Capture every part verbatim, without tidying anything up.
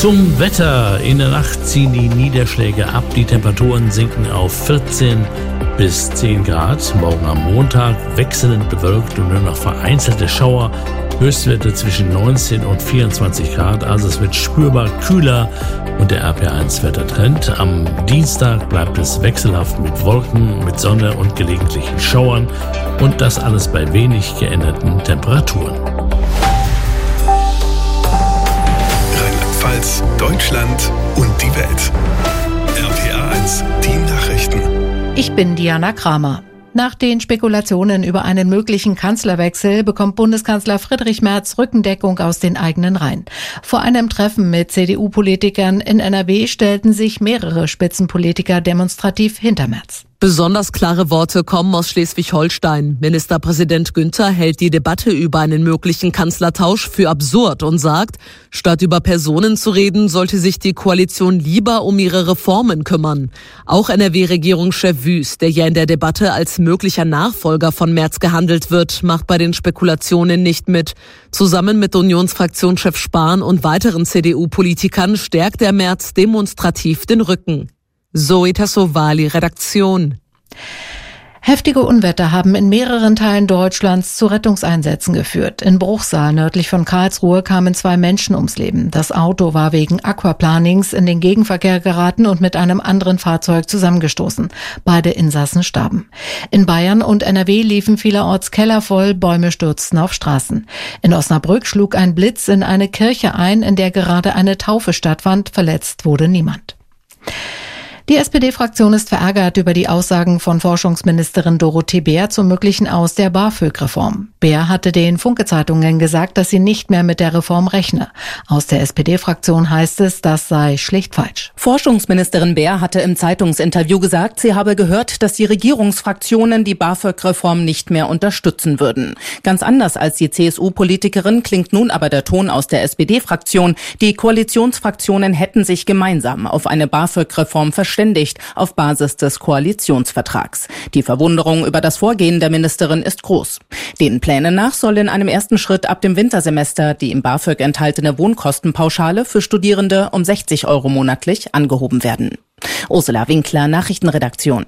Zum Wetter. In der Nacht ziehen die Niederschläge ab. Die Temperaturen sinken auf vierzehn bis zehn Grad. Morgen am Montag wechselnd bewölkt und nur noch vereinzelte Schauer. Höchstwerte zwischen neunzehn und vierundzwanzig Grad. Also es wird spürbar kühler und der R P eins Wettertrend. Am Dienstag bleibt es wechselhaft mit Wolken, mit Sonne und gelegentlichen Schauern. Und das alles bei wenig geänderten Temperaturen. Rheinland-Pfalz, Deutschland und die Welt. R P R eins, die Nachrichten. Ich bin Diana Kramer. Nach den Spekulationen über einen möglichen Kanzlerwechsel bekommt Bundeskanzler Friedrich Merz Rückendeckung aus den eigenen Reihen. Vor einem Treffen mit C D U-Politikern in N R W stellten sich mehrere Spitzenpolitiker demonstrativ hinter Merz. Besonders klare Worte kommen aus Schleswig-Holstein. Ministerpräsident Günther hält die Debatte über einen möglichen Kanzlertausch für absurd und sagt, statt über Personen zu reden, sollte sich die Koalition lieber um ihre Reformen kümmern. Auch N R W-Regierungschef Wüst, der ja in der Debatte als möglicher Nachfolger von Merz gehandelt wird, macht bei den Spekulationen nicht mit. Zusammen mit Unionsfraktionschef Spahn und weiteren C D U-Politikern stärkt der Merz demonstrativ den Rücken. Zoe Tassovali, Redaktion. Heftige Unwetter haben in mehreren Teilen Deutschlands zu Rettungseinsätzen geführt. In Bruchsal nördlich von Karlsruhe kamen zwei Menschen ums Leben. Das Auto war wegen Aquaplanings in den Gegenverkehr geraten und mit einem anderen Fahrzeug zusammengestoßen. Beide Insassen starben. In Bayern und N R W liefen vielerorts Keller voll, Bäume stürzten auf Straßen. In Osnabrück schlug ein Blitz in eine Kirche ein, in der gerade eine Taufe stattfand. Verletzt wurde niemand. Die S P D-Fraktion ist verärgert über die Aussagen von Forschungsministerin Dorothee Bär zum möglichen Aus der BAföG-Reform. Bär hatte den Funke-Zeitungen gesagt, dass sie nicht mehr mit der Reform rechne. Aus der S P D-Fraktion heißt es, das sei schlicht falsch. Forschungsministerin Bär hatte im Zeitungsinterview gesagt, sie habe gehört, dass die Regierungsfraktionen die BAföG-Reform nicht mehr unterstützen würden. Ganz anders als die C S U-Politikerin klingt nun aber der Ton aus der S P D-Fraktion. Die Koalitionsfraktionen hätten sich gemeinsam auf eine BAföG-Reform verständigt. Verständigt auf Basis des Koalitionsvertrags. Die Verwunderung über das Vorgehen der Ministerin ist groß. Den Plänen nach soll in einem ersten Schritt ab dem Wintersemester die im BAföG enthaltene Wohnkostenpauschale für Studierende um sechzig Euro monatlich angehoben werden. Ursula Winkler, Nachrichtenredaktion.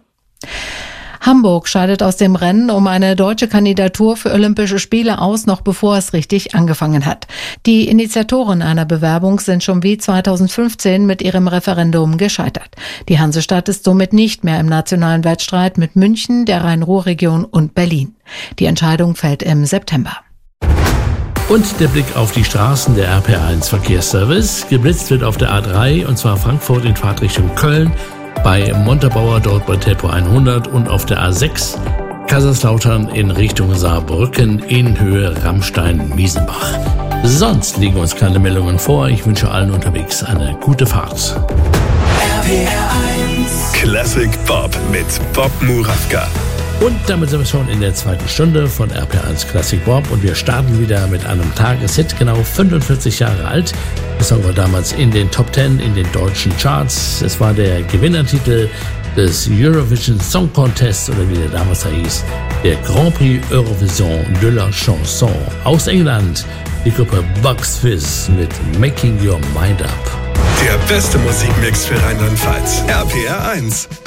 Hamburg scheidet aus dem Rennen um eine deutsche Kandidatur für Olympische Spiele aus, noch bevor es richtig angefangen hat. Die Initiatoren einer Bewerbung sind schon wie zweitausendfünfzehn mit ihrem Referendum gescheitert. Die Hansestadt ist somit nicht mehr im nationalen Wettstreit mit München, der Rhein-Ruhr-Region und Berlin. Die Entscheidung fällt im September. Und der Blick auf die Straßen der R P eins Verkehrsservice. Geblitzt wird auf der A drei, und zwar Frankfurt in Fahrtrichtung Köln, bei Montabaur, dort bei Tempo hundert, und auf der A sechs Kaiserslautern in Richtung Saarbrücken in Höhe Rammstein-Miesenbach. Sonst liegen uns keine Meldungen vor. Ich wünsche allen unterwegs eine gute Fahrt. R P R eins Classic Bob mit Bob Murawka. Und damit sind wir schon in der zweiten Stunde von R P eins Classic Bob und wir starten wieder mit einem Tageshit, genau fünfundvierzig Jahre alt. Der Song war damals in den Top Ten in den deutschen Charts. Es war der Gewinnertitel des Eurovision Song Contest, oder wie der damals da hieß, der Grand Prix Eurovision de la Chanson aus England. Die Gruppe Bucks Fizz mit Making Your Mind Up. Der beste Musikmix für Rheinland-Pfalz. R P R eins.